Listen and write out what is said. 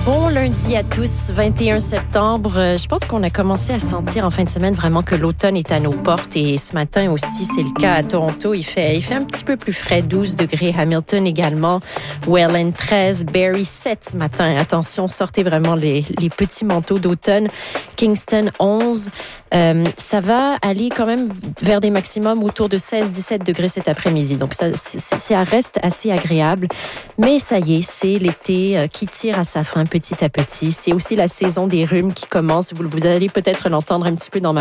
Bon lundi à tous, 21 septembre. Je pense qu'on a commencé à sentir en fin de semaine vraiment que l'automne est à nos portes et ce matin aussi, c'est le cas à Toronto. Il fait un petit peu plus frais, 12 degrés. Hamilton également, Welland 13, Barrie 7 ce matin. Attention, sortez vraiment les petits manteaux d'automne. Kingston 11. Ça va aller quand même vers des maximums autour de 16-17 degrés cet après-midi. Donc ça reste assez agréable. Mais ça y est, c'est l'été qui tire à sa fin petit à petit. C'est aussi la saison des rhumes qui commence. Vous allez peut-être l'entendre un petit peu dans ma